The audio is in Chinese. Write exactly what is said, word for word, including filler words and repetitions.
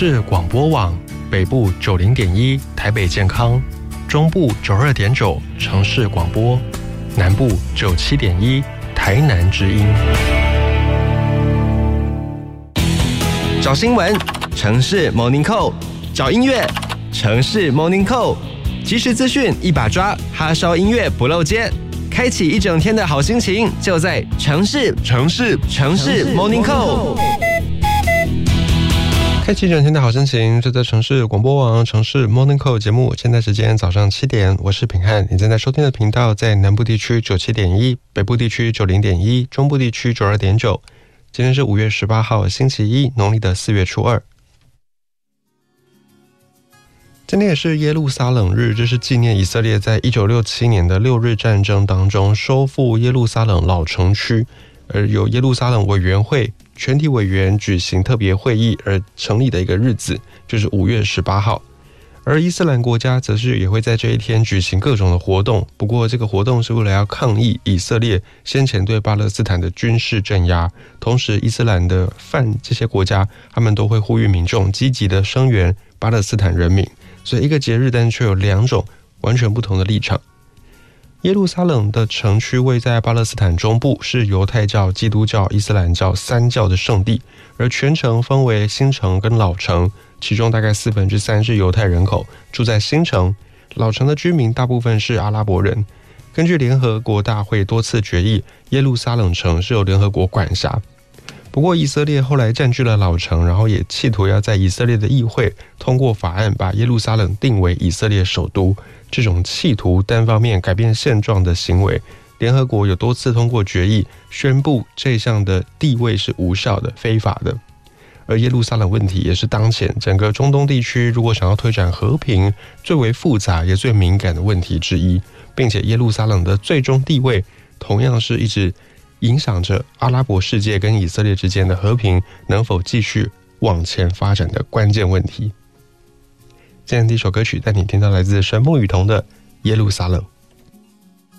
市广播网，北部九零点一台北健康，中部九二点九城市广播，南部九七点一台南之音。 找新闻，城市 Morning Call； 找音乐，城市 Morning Call。即时资讯一把抓，哈烧音乐不漏接，开启一整天的好心情，就在城市城市城市 Morning Call。 开启一整天的好心情，就在城市广播网城市 Morning Call 节目。现在时间早上七点，我是品翰。你正在收听的频道在南部地区九七点一，北部地区九零点一，中部地区九二点九。今天是五月十八号，星期一，农历的四月初二。今天也是耶路撒冷日，这是纪念以色列在一九六七年的六日战争当中收复耶路撒冷老城区，而由耶路撒冷委员会全体委员举行特别会议而成立的一个日子，就是五月十八号。而伊斯兰国家则是也会在这一天举行各种的活动，不过这个活动是为了要抗议以色列先前对巴勒斯坦的军事镇压，同时伊斯兰的泛这些国家他们都会呼吁民众积极的声援巴勒斯坦人民，所以一个节日但却有两种完全不同的立场。耶路撒冷的城区位在巴勒斯坦中部，是犹太教、基督教、伊斯兰教三教的圣地，而全城分为新城跟老城，其中大概四分之三是犹太人口住在新城，老城的居民大部分是阿拉伯人。根据联合国大会多次决议，耶路撒冷城是由联合国管辖。不过以色列后来占据了老城，然后也企图要在以色列的议会通过法案，把耶路撒冷定为以色列首都。这种企图单方面改变现状的行为，联合国有多次通过决议宣布这项的地位是无效的、非法的。而耶路撒冷问题也是当前整个中东地区如果想要推展和平最为复杂也最敏感的问题之一，并且耶路撒冷的最终地位同样是一直影响着阿拉伯世界跟以色列之间的和平能否继续往前发展的关键问题。今天第一首歌曲带你听到来自神木雨桐的《耶路撒冷》。